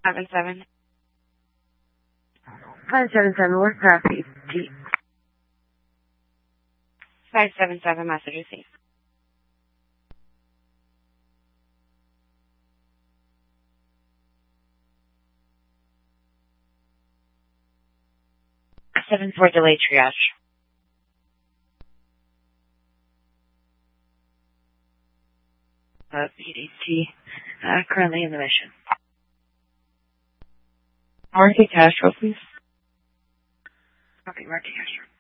577. 577, Warcraft G. 577, message received. Seven four delayed triage. BDT, currently in the mission. Market Castro, please. Copy, Market Castro.